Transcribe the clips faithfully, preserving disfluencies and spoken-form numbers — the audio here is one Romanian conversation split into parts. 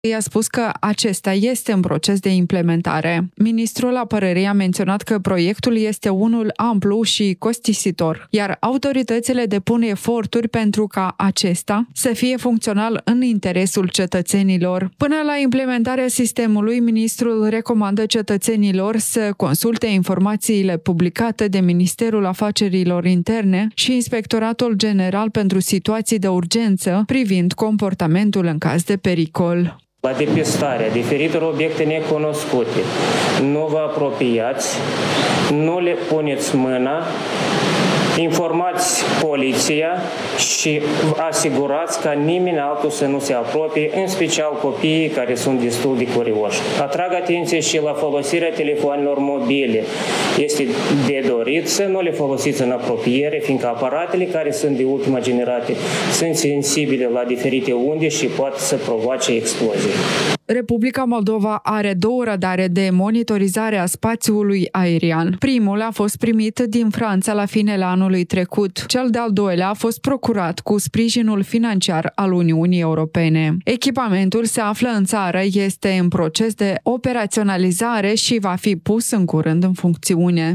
i-a spus că acesta este în proces de implementare. Ministrul Apărării a menționat că proiectul este unul amplu și costisitor, iar autoritățile depun eforturi pentru ca acesta să fie funcțional în interesul cetățenilor. Până la implementarea sistemului, ministrul recomandă cetățenilor să consulte informațiile publicate de Ministerul Afacerilor Interne și Inspectoratul General pentru Situații de Urgență privind comportamentul în caz de pericol. La depistarea diferitelor obiecte necunoscute, nu vă apropiați, nu le puneți mâna, informați poliția și asigurați ca nimeni altul să nu se apropie, în special copiii care sunt destul de curioși. Atrag atenție și la folosirea telefonelor mobile. Este de dorit să nu le folosiți în apropiere, fiindcă aparatele care sunt de ultima generație sunt sensibile la diferite unde și pot să provoace explozii. Republica Moldova are două radare de monitorizare a spațiului aerian. Primul a fost primit din Franța la finele anului trecut. Cel de-al doilea a fost procurat cu sprijinul financiar al Uniunii Europene. Echipamentul se află în țară, este în proces de operaționalizare și va fi pus în curând în funcțiune.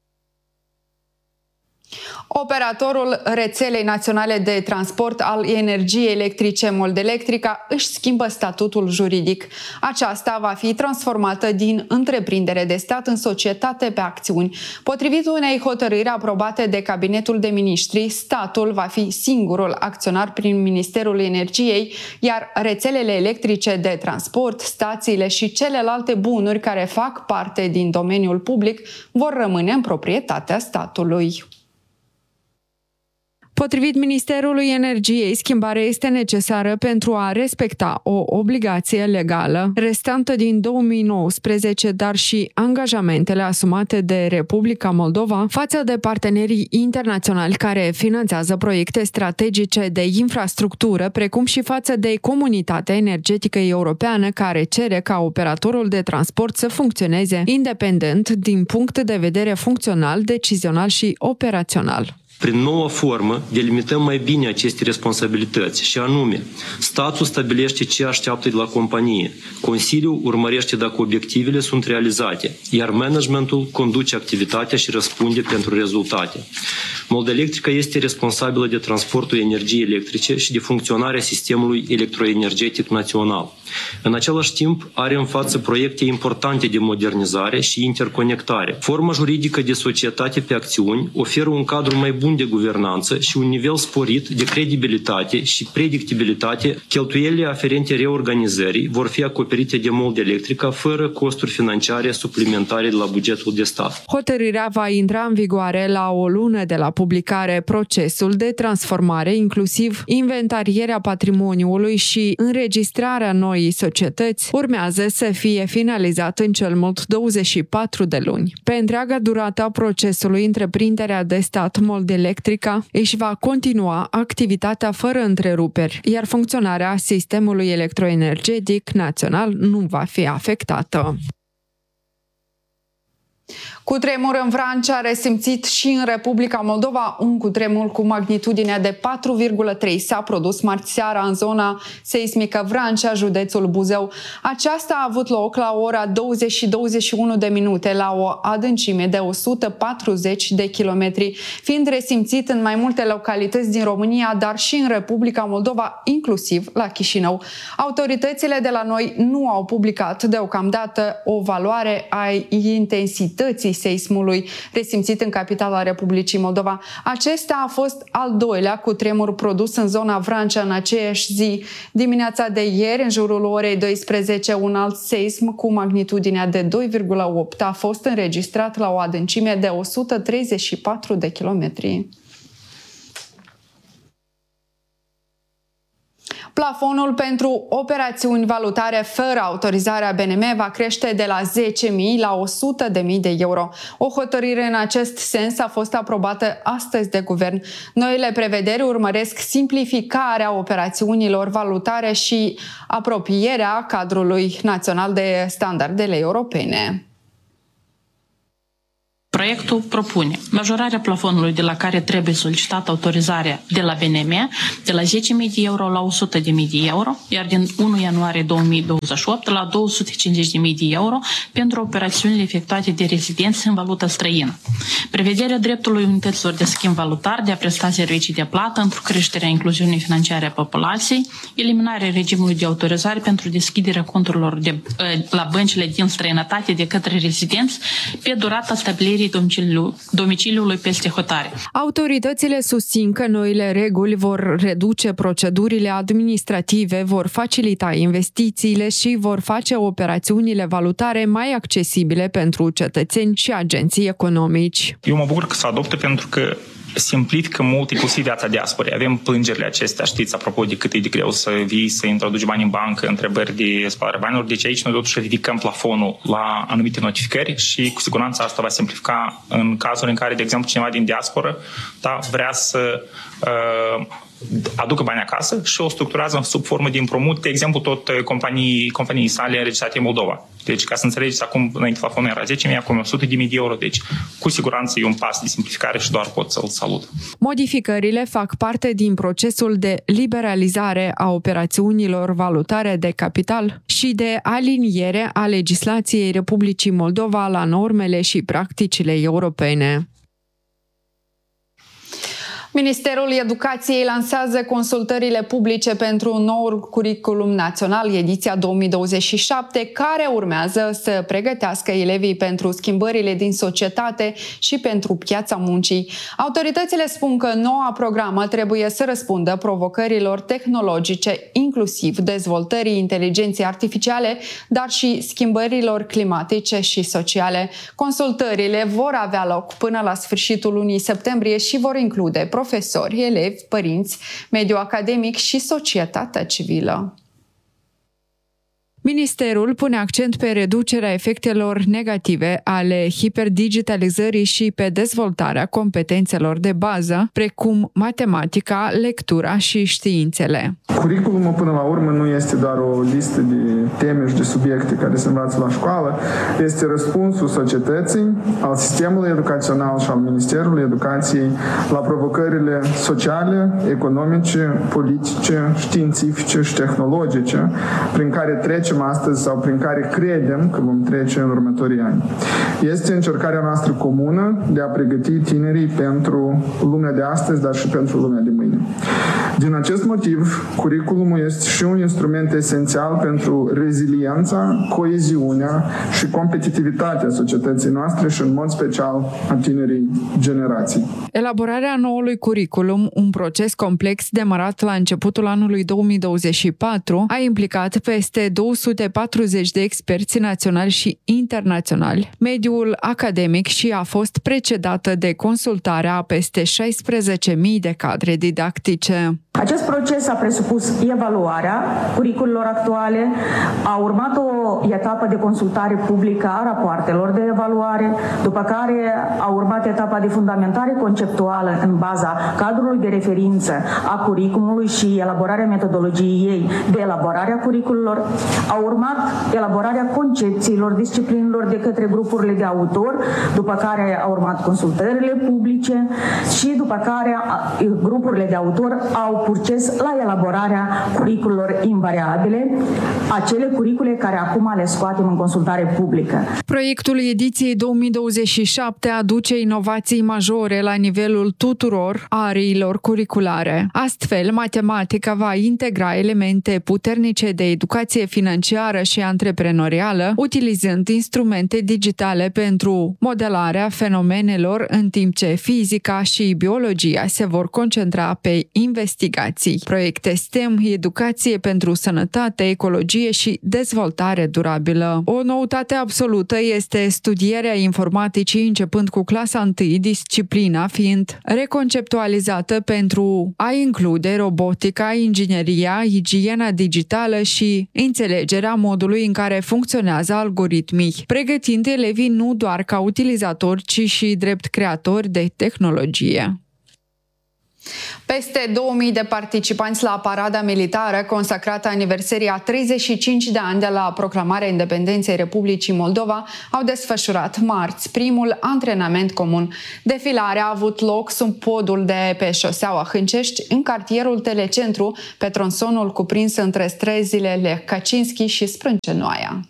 Operatorul rețelei naționale de transport al energiei electrice Moldelectrica își schimbă statutul juridic. Aceasta va fi transformată din întreprindere de stat în societate pe acțiuni. Potrivit unei hotărâri aprobate de Cabinetul de Miniștri, statul va fi singurul acționar prin Ministerul Energiei, iar rețelele electrice de transport, stațiile și celelalte bunuri care fac parte din domeniul public vor rămâne în proprietatea statului. Potrivit Ministerului Energiei, schimbarea este necesară pentru a respecta o obligație legală restantă din două mii nouăsprezece, dar și angajamentele asumate de Republica Moldova față de partenerii internaționali care finanțează proiecte strategice de infrastructură, precum și față de Comunitatea Energetică Europeană, care cere ca operatorul de transport să funcționeze independent din punct de vedere funcțional, decizional și operațional. Prin noua formă, delimităm mai bine aceste responsabilități și anume, statul stabilește ce așteaptă de la companie, Consiliul urmărește dacă obiectivele sunt realizate, iar managementul conduce activitatea și răspunde pentru rezultate. Moldelectrica este responsabilă de transportul energiei electrice și de funcționarea sistemului electroenergetic național. În același timp, are în față proiecte importante de modernizare și interconectare. Forma juridică de societate pe acțiuni oferă un cadru mai bun de guvernanță și un nivel sporit de credibilitate și predictibilitate. Cheltuielile aferente reorganizării vor fi acoperite de Moldelectrica fără costuri financiare suplimentare de la bugetul de stat. Hotărârea va intra în vigoare la o lună de la publicare. Procesul de transformare, inclusiv inventarierea patrimoniului și înregistrarea noii societăți, urmează să fie finalizat în cel mult douăzeci și patru de luni. Pe întreaga durată a procesului, întreprinderea de stat Moldelectrica își va continua activitatea fără întreruperi, iar funcționarea sistemului electroenergetic național nu va fi afectată. Cutremur în Vrancea a resimțit și în Republica Moldova. Un cutremur cu magnitudine de patru virgulă trei s-a produs marți seara în zona seismică Vrancea, județul Buzău. Aceasta a avut loc la ora douăzeci și douăzeci și unu de minute la o adâncime de o sută patruzeci de kilometri, fiind resimțit în mai multe localități din România, dar și în Republica Moldova, inclusiv la Chișinău. Autoritățile de la noi nu au publicat deocamdată o valoare a intensității seismului resimțit în capitala Republicii Moldova. Acesta a fost al doilea cutremur produs în zona Vrancea în aceeași zi. Dimineața de ieri, în jurul orei douăsprezece, un alt seism cu magnitudinea de doi virgulă opt a fost înregistrat la o adâncime de o sută treizeci și patru de kilometri. Plafonul pentru operațiuni valutare fără autorizarea B N M va crește de la zece mii la o sută de mii de euro. O hotărâre în acest sens a fost aprobată astăzi de guvern. Noile prevederi urmăresc simplificarea operațiunilor valutare și apropierea cadrului național de standardele europene. Proiectul propune majorarea plafonului de la care trebuie solicitată autorizarea de la B N M de la zece mii de euro la o sută de mii de euro, iar din unu ianuarie două mii douăzeci și opt la două sute cincizeci de mii de euro pentru operațiunile efectuate de rezidenți în valută străină. Prevederea dreptului unităților de schimb valutar de a presta servicii de plată într-o creștere a incluziunii financiare a populației, eliminarea regimului de autorizare pentru deschiderea conturilor de, la băncile din străinătate de către rezidenți pe durata stabilirii domiciliului, domiciliului peste hotare. Autoritățile susțin că noile reguli vor reduce procedurile administrative, vor facilita investițiile și vor face operațiunile valutare mai accesibile pentru cetățeni și agenții economici. Eu mă bucur că se adoptă pentru că simplifică mult, inclusiv viața diasporei. Avem plângerile acestea, știți, apropo de cât e de greu să vii, să introduci bani în bancă, întrebări de spălare banilor. Deci aici noi totuși ridicăm plafonul la anumite notificări și cu siguranță asta va simplifica în cazul în care, de exemplu, cineva din diasporă da, vrea să uh, aducă bani acasă și o structurează sub formă de împrumut, de exemplu, tot companii, companii sale înregistrate în Moldova. Deci, ca să înțelegeți, acum, înainte plafonul era zece mii, acum o sută de mii de euro, deci, cu siguranță e un pas de simplificare și doar pot să-l salut. Modificările fac parte din procesul de liberalizare a operațiunilor valutare de capital și de aliniere a legislației Republicii Moldova la normele și practicile europene. Ministerul Educației lansează consultările publice pentru noul curriculum național, ediția două mii douăzeci și șapte, care urmează să pregătească elevii pentru schimbările din societate și pentru piața muncii. Autoritățile spun că noua programă trebuie să răspundă provocărilor tehnologice, inclusiv dezvoltării inteligenței artificiale, dar și schimbărilor climatice și sociale. Consultările vor avea loc până la sfârșitul lunii septembrie și vor include profesori, elevi, părinți, mediul academic și societatea civilă. Ministerul pune accent pe reducerea efectelor negative ale hiperdigitalizării și pe dezvoltarea competențelor de bază, precum matematica, lectura și științele. Curiculumul, până la urmă, nu este doar o listă de teme și de subiecte care se învață la școală, este răspunsul societății, al sistemului educațional și al Ministerului Educației la provocările sociale, economice, politice, științifice și tehnologice prin care trecem astăzi sau prin care credem că vom trece în următorii ani. Este încercarea noastră comună de a pregăti tinerii pentru lumea de astăzi, dar și pentru lumea de mâine. Din acest motiv, curiculumul este și un instrument esențial pentru reziliența, coeziunea și competitivitatea societății noastre și în mod special a tinerii generații. Elaborarea noului curiculum, un proces complex demarat la începutul anului două mii douăzeci și patru, a implicat peste două sute patruzeci de experți naționali și internaționali, mediul academic și a fost precedată de consultarea a peste șaisprezece mii de cadre didactice. Acest proces a presupus evaluarea curiculelor actuale, a urmat o etapă de consultare publică a rapoartelor de evaluare, după care a urmat etapa de fundamentare conceptuală în baza cadrului de referință a curiculumului și elaborarea metodologiei ei de elaborarea curiculelor, a urmat elaborarea concepțiilor disciplinelor de către grupurile de autor, după care a urmat consultările publice și după care grupurile de autor au proces la elaborarea curiculelor invariabile, acele curicule care acum le scoatem în consultare publică. Proiectul ediției două mii douăzeci și șapte aduce inovații majore la nivelul tuturor ariilor curiculare. Astfel, matematica va integra elemente puternice de educație financiară și antreprenorială, utilizând instrumente digitale pentru modelarea fenomenelor, în timp ce fizica și biologia se vor concentra pe investigații. Proiecte STEM, educație pentru sănătate, ecologie și dezvoltare durabilă. O noutate absolută este studierea informaticii începând cu clasa întâi, disciplina fiind reconceptualizată pentru a include robotica, ingineria, igiena digitală și înțelegerea modului în care funcționează algoritmii, pregătind elevii nu doar ca utilizatori, ci și drept creatori de tehnologie. Peste două mii de participanți la parada militară consacrată aniversării a treizeci și cinci de ani de la proclamarea independenței Republicii Moldova au desfășurat marți primul antrenament comun. Defilarea a avut loc sub podul de pe șoseaua Hâncești, în cartierul Telecentru, pe tronsonul cuprins între străzile Lech Kaczynski și Sprâncenoaia.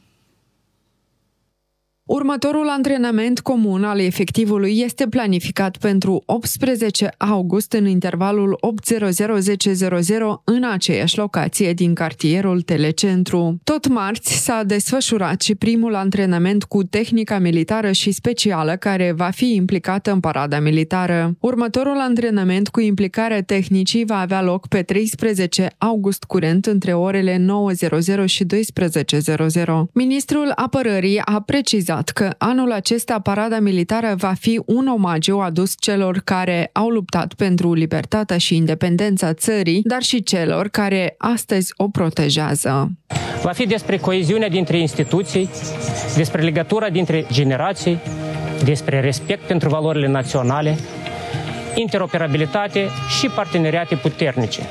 Următorul antrenament comun al efectivului este planificat pentru optsprezece august în intervalul opt zero zero - zece zero zero în aceeași locație din cartierul Telecentru. Tot marți s-a desfășurat și primul antrenament cu tehnica militară și specială care va fi implicată în parada militară. Următorul antrenament cu implicarea tehnicii va avea loc pe treisprezece august curent între orele nouă zero zero și douăsprezece zero zero. Ministrul Apărării a precizat că anul acesta parada militară va fi un omagiu adus celor care au luptat pentru libertatea și independența țării, dar și celor care astăzi o protejează. Va fi despre coeziunea dintre instituții, despre legătura dintre generații, despre respect pentru valorile naționale, interoperabilitate și parteneriate puternice.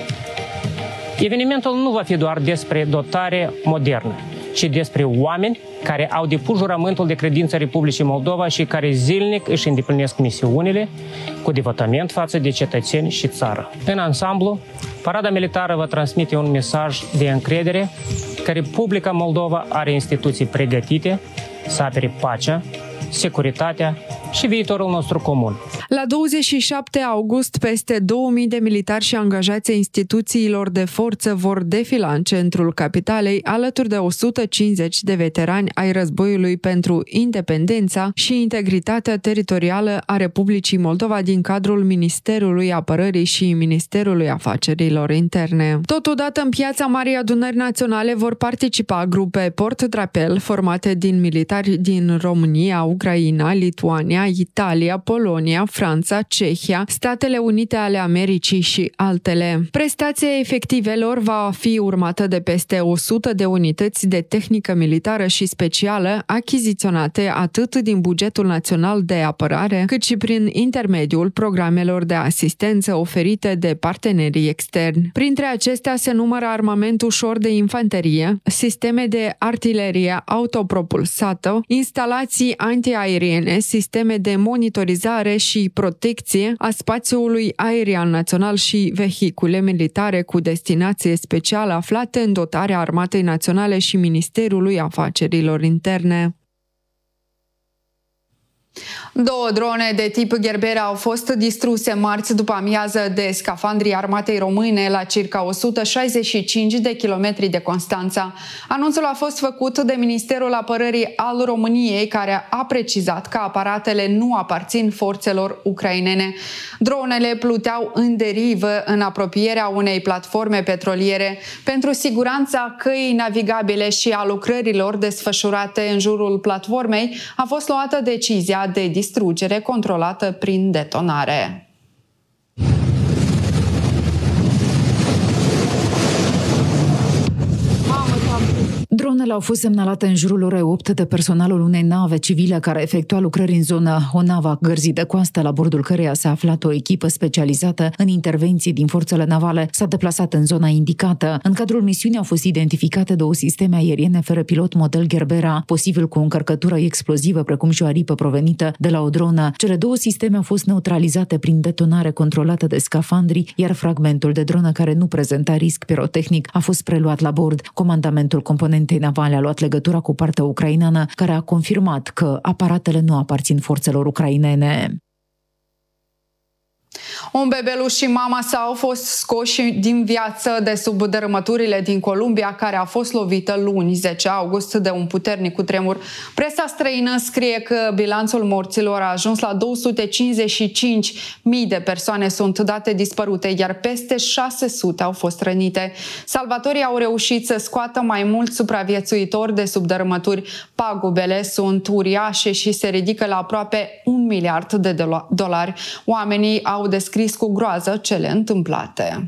Evenimentul nu va fi doar despre dotare modernă, ci despre oameni care au depus jurământul de credință Republicii Moldova și care zilnic își îndeplinesc misiunile cu devotament față de cetățeni și țară. În ansamblu, parada militară va transmite un mesaj de încredere că Republica Moldova are instituții pregătite să apere pacea, securitatea și viitorul nostru comun. La douăzeci și șapte august, peste două mii de militari și angajați ai instituțiilor de forță vor defila în centrul capitalei, alături de o sută cincizeci de veterani ai războiului pentru independența și integritatea teritorială a Republicii Moldova din cadrul Ministerului Apărării și Ministerului Afacerilor Interne. Totodată, în piața Marii Adunări Naționale vor participa grupe port-drapel formate din militari din România, Ucraina, Lituania, Italia, Polonia, Franța, Cehia, Statele Unite ale Americii și altele. Prestația efectivelor va fi urmată de peste o sută de unități de tehnică militară și specială achiziționate atât din bugetul național de apărare, cât și prin intermediul programelor de asistență oferite de partenerii externi. Printre acestea se numără armament ușor de infanterie, sisteme de artilerie autopropulsată, instalații antiaeriene, sisteme de monitorizare și protecție a spațiului aerian național și vehicule militare cu destinație specială aflate în dotarea Armatei Naționale și Ministerului Afacerilor Interne. Două drone de tip Gerbera au fost distruse marți după amiază de scafandrii Armatei Române la circa o sută șaizeci și cinci de kilometri de Constanța. Anunțul a fost făcut de Ministerul Apărării al României, care a precizat că aparatele nu aparțin forțelor ucrainene. Dronele pluteau în derivă în apropierea unei platforme petroliere. Pentru siguranța căii navigabile și a lucrărilor desfășurate în jurul platformei, a fost luată decizia de distrugere controlată prin detonare. Dronele au fost semnalate în jurul orei opt de personalul unei nave civile care efectua lucrări în zonă. O navă a gărzii de coastă, la bordul căreia s-a aflat o echipă specializată în intervenții din forțele navale, s-a deplasat în zona indicată. În cadrul misiunii au fost identificate două sisteme aeriene fără pilot model Gerbera, posibil cu o încărcătură explozivă, precum și o aripă provenită de la o dronă. Cele două sisteme au fost neutralizate prin detonare controlată de scafandri, iar fragmentul de dronă care nu prezenta risc pirotehnic a fost preluat la bord. Comandamentul componentei navale a luat legătura cu partea ucraineană, care a confirmat că aparatele nu aparțin forțelor ucrainene. Un bebeluș și mama sa au fost scoși din viață de sub dărâmăturile din Columbia, care a fost lovită luni, zece august, de un puternic cutremur. Presa străină scrie că bilanțul morților a ajuns la două sute cincizeci și cinci mii de persoane sunt date dispărute, iar peste șase sute au fost rănite. Salvatorii au reușit să scoată mai mulți supraviețuitori de sub dărâmături. Pagubele sunt uriașe și se ridică la aproape un miliard de dolari. Oamenii au descris cu groază cele întâmplate.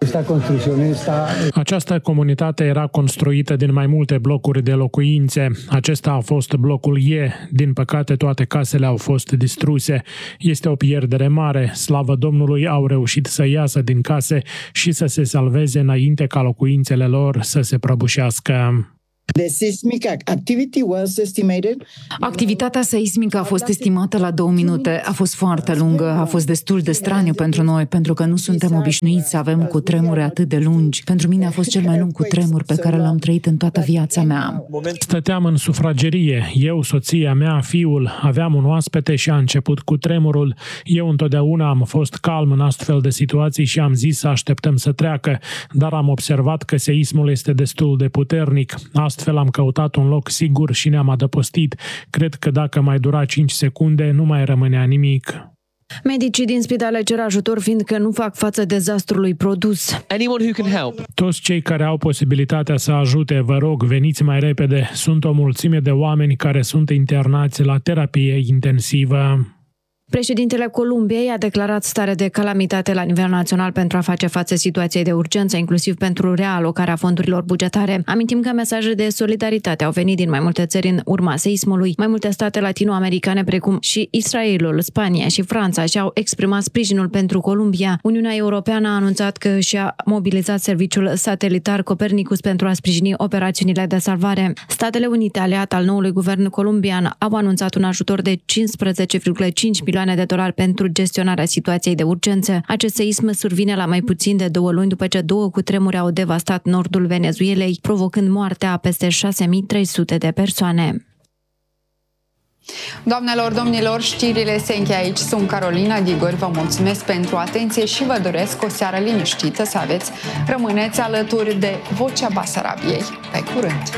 esta construcción está... Această comunitate era construită din mai multe blocuri de locuințe. Acesta a fost blocul E. Din păcate, toate casele au fost distruse. Este o pierdere mare. Slavă Domnului, au reușit să iasă din case și să se salveze înainte ca locuințele lor să se prăbușească. The seismic activity was estimated. Activitatea seismică a fost estimată la două minute. A fost foarte lungă, a fost destul de straniu pentru noi, pentru că nu suntem obișnuiți să avem cutremure atât de lungi. Pentru mine a fost cel mai lung cutremur pe care l-am trăit în toată viața mea. Stăteam în sufragerie. Eu, soția mea, fiul, aveam un oaspete și a început cutremurul. Eu întotdeauna am fost calm în astfel de situații și am zis să așteptăm să treacă, dar am observat că seismul este destul de puternic. Astfel am căutat un loc sigur și ne-am adăpostit. Cred că dacă mai dura cinci secunde, nu mai rămânea nimic. Medicii din spitale cer ajutor fiindcă nu fac față dezastrului produs. Anyone who can help. Toți cei care au posibilitatea să ajute, vă rog, veniți mai repede. Sunt o mulțime de oameni care sunt internați la terapie intensivă. Președintele Columbiei a declarat stare de calamitate la nivel național pentru a face față situației de urgență, inclusiv pentru realocarea fondurilor bugetare. Amintim că mesaje de solidaritate au venit din mai multe țări în urma seismului. Mai multe state latinoamericane, precum și Israelul, Spania și Franța, și-au exprimat sprijinul pentru Columbia. Uniunea Europeană a anunțat că și-a mobilizat serviciul satelitar Copernicus pentru a sprijini operațiunile de salvare. Statele Unite, aliat al noului guvern columbian, au anunțat un ajutor de cincisprezece virgulă cinci milioane de dolari pentru gestionarea situației de urgență. Acest seism survine la mai puțin de două luni după ce două cutremure au devastat nordul Venezuelei, provocând moartea a peste șase mii trei sute de persoane. Doamnelor, domnilor, știrile se încheie aici. Sunt Carolina Digori, vă mulțumesc pentru atenție și vă doresc o seară liniștită să aveți. Rămâneți alături de Vocea Basarabiei. Pe curând!